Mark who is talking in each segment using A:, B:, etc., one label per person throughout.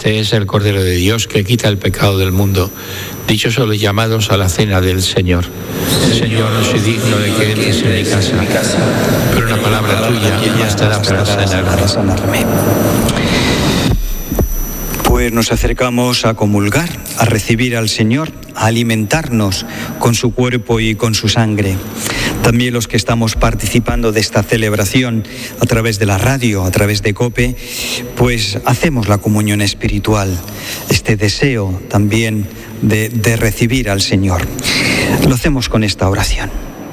A: Este es el Cordero de Dios que quita el pecado del mundo. Dichosos los llamados a la cena del Señor. Señor, no soy digno de que entres en mi casa, pero una palabra tuya ya bastará para sanarme.
B: Pues nos acercamos a comulgar, a recibir al Señor, a alimentarnos con su cuerpo y con su sangre. También los que estamos participando de esta celebración a través de la radio, a través de COPE, pues hacemos la comunión espiritual, este deseo también de recibir al Señor. Lo hacemos con esta oración.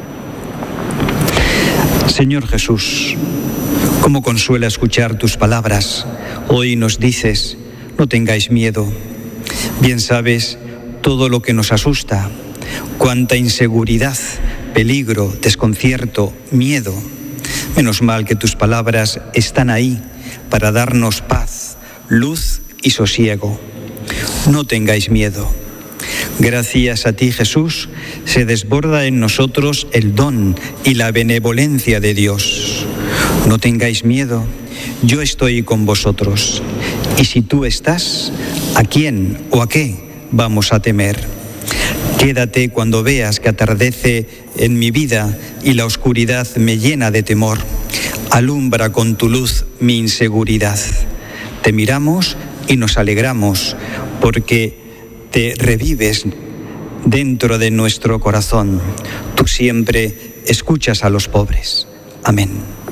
B: Señor Jesús, cómo consuela escuchar tus palabras. Hoy nos dices: no tengáis miedo. Bien sabes todo lo que nos asusta, cuánta inseguridad, peligro, desconcierto, miedo. Menos mal que tus palabras están ahí para darnos paz, luz y sosiego. No tengáis miedo. Gracias a ti, Jesús, se desborda en nosotros el don y la benevolencia de Dios. No tengáis miedo, yo estoy con vosotros. Y si tú estás, ¿a quién o a qué vamos a temer? Quédate cuando veas que atardece en mi vida y la oscuridad me llena de temor. Alumbra con tu luz mi inseguridad. Te miramos y nos alegramos porque te revives dentro de nuestro corazón. Tú siempre escuchas a los pobres. Amén.